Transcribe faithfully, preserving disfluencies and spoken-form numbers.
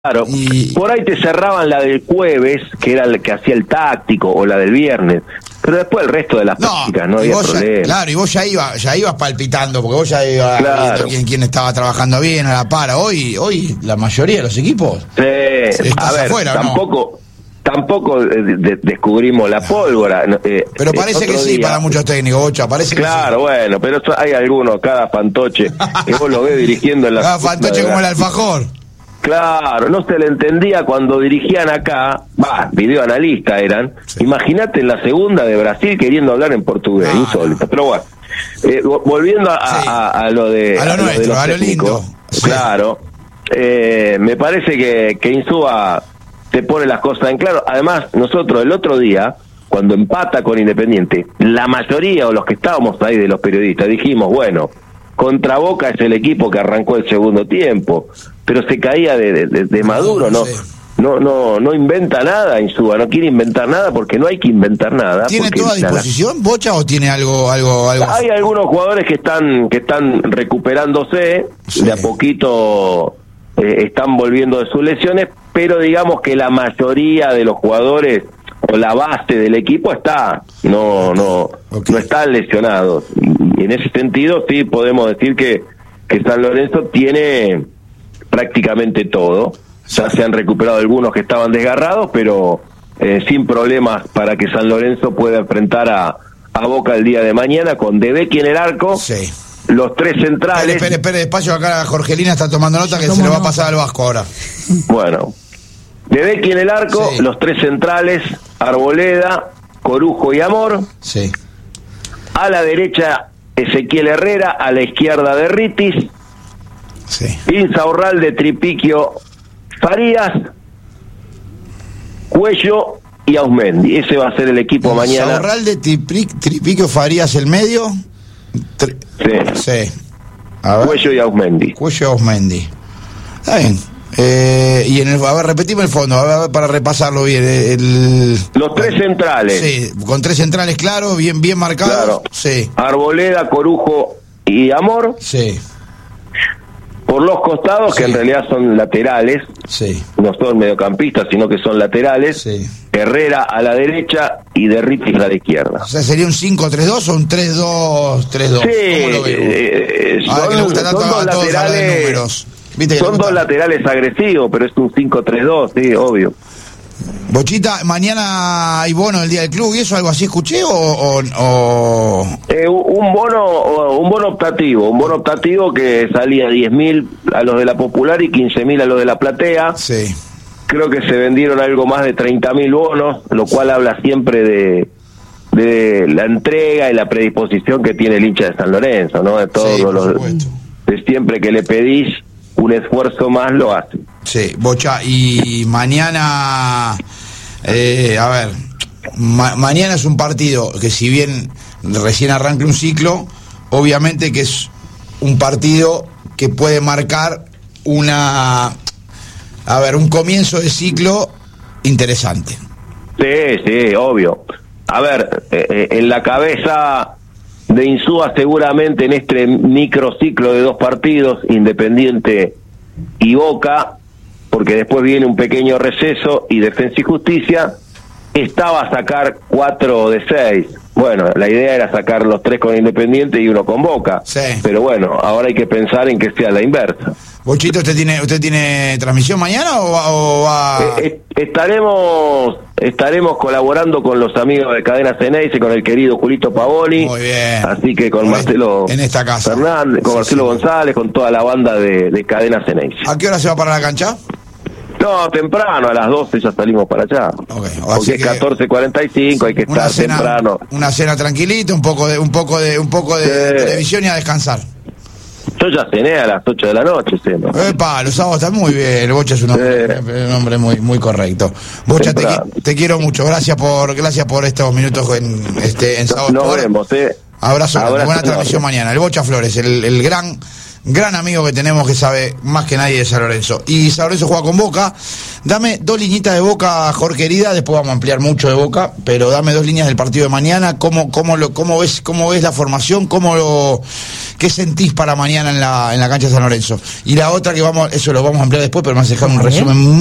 Claro, y... por ahí te cerraban la del jueves, que era el que hacía el táctico, o la del viernes, pero después el resto de las no, prácticas no había problema. Ya, claro, y vos ya ibas ya ibas palpitando, porque vos ya ibas claro. viendo quién, quién estaba trabajando bien a la par. Hoy, hoy la mayoría de los equipos sí. a ver, afuera, tampoco, no? tampoco de, de, descubrimos la pólvora. Eh, pero parece que sí día, para muchos técnicos, Bocha, parece claro, que sí. bueno, pero hay algunos, cada fantoche, que vos lo ves dirigiendo en la... Cada fantoche como el alfajor. Claro, no se le entendía cuando dirigían acá, va, videoanalista eran, sí. Imagínate en la segunda de Brasil queriendo hablar en portugués, ah, insólito, no. Pero bueno, eh, volviendo a, sí. a, a lo de a lo, a lo nuestro, de a lo lindo, sí. Claro, eh, me parece que, que Insúa te pone las cosas en claro. Además, nosotros el otro día, cuando empata con Independiente, la mayoría o los que estábamos ahí de los periodistas dijimos, bueno, contra Boca es el equipo que arrancó el segundo tiempo, pero se caía de, de, de Maduro, no, no, no, no inventa nada Insúa, no quiere inventar nada porque no hay que inventar nada. ¿Tiene toda a disposición la... Bocha o tiene algo, algo, algo? Hay algunos jugadores que están, que están recuperándose, sí. de a poquito eh, están volviendo de sus lesiones, pero digamos que la mayoría de los jugadores o la base del equipo está, no, no, okay. no están lesionados. Y en ese sentido sí podemos decir que, que San Lorenzo tiene prácticamente todo. Ya se han recuperado algunos que estaban desgarrados, pero eh, sin problemas para que San Lorenzo pueda enfrentar a, a Boca el día de mañana con De Becchi en el arco, sí. los tres centrales. Espere, espere, despacio, acá Jorgelina está tomando nota que se lo va a pasar al Vasco ahora. Bueno, De Becchi en el arco, sí. los tres centrales, Arboleda, Corujo y Amor. Sí. A la derecha, Ezequiel Herrera, a la izquierda, Derritis. Sí. Insaurralde, Tripiquio, Farías, Cuello y Ausmendi. Ese va a ser el equipo mañana. Insaurralde, Tripiquio, Farías, el medio. Tri... Sí. Sí. A ver. Cuello y Ausmendi. Cuello y Ausmendi. Está bien. Eh, y en el, a ver, repetime el fondo, a ver, para repasarlo bien. El, los tres centrales. Sí, con tres centrales, claro, bien, bien marcados. Claro. Sí. Arboleda, Corujo y Amor. Sí. Por los costados, sí. que en realidad son laterales, sí. no son mediocampistas, sino que son laterales. Sí. Herrera a la derecha y Derritis a la izquierda. O sea, ¿sería un cinco tres dos o un tres dos tres dos? Sí, ¿cómo lo veo? Eh, ah, son, que le gusta tanto son dos a todos laterales, números. ¿Viste que son dos laterales agresivos, pero es un cinco tres dos, sí, obvio. Bochita, mañana hay bono del día del club y eso, algo así escuché o, o, o... Eh, un bono un bono optativo, un bono optativo que salía diez mil a los de la Popular y quince mil a los de la Platea. Sí. Creo que se vendieron algo más de treinta mil bonos, lo cual habla siempre de de la entrega y la predisposición que tiene el hincha de San Lorenzo, ¿no? De todos sí, los de siempre que le pedís un esfuerzo más lo hace. Sí, Bocha, y mañana, eh, a ver, ma- mañana es un partido que si bien recién arranca un ciclo, obviamente que es un partido que puede marcar una, a ver, un comienzo de ciclo interesante. Sí, sí, obvio. A ver, eh, en la cabeza de Insúa seguramente en este microciclo de dos partidos, Independiente y Boca, porque después viene un pequeño receso y Defensa y Justicia, estaba a sacar cuatro de seis. Bueno, la idea era sacar los tres con Independiente y uno con Boca. Sí. Pero bueno, ahora hay que pensar en que sea la inversa. Bochito, ¿usted tiene usted tiene transmisión mañana o va...? O va... Eh, estaremos estaremos colaborando con los amigos de Cadena Ceneice, con el querido Julito Pavoni. Muy bien. Así que con Muy Marcelo en esta casa. Fernández, con sí, Marcelo sí. González, con toda la banda de, de Cadena Ceneice. ¿A qué hora se va para la cancha? No, temprano, a las doce ya salimos para allá. Okay, porque es catorce cuarenta y cinco, hay que estar cena, temprano. Una cena tranquilita, un poco de un poco de un poco de sí. televisión y a descansar. Yo ya cené a las ocho de la noche, ceno. Epa, los sábados están muy bien. El Bocha es un hombre, sí. un hombre muy muy correcto. Bocha, te, te quiero mucho. Gracias por gracias por estos minutos en este en sábado. Nos vemos, eh. Abrazo, Abrazo buena transmisión mañana. El Bocha Flores, el, el gran gran amigo que tenemos que sabe más que nadie de San Lorenzo. Y San Lorenzo juega con Boca. Dame dos liñitas de Boca, Jorge querida, después vamos a ampliar mucho de Boca, pero dame dos líneas del partido de mañana. ¿Cómo, cómo, lo, cómo, ves, cómo ves la formación? ¿Cómo lo, ¿Qué sentís para mañana en la, en la cancha de San Lorenzo? Y la otra que vamos, eso lo vamos a ampliar después, pero me vas a dejar un resumen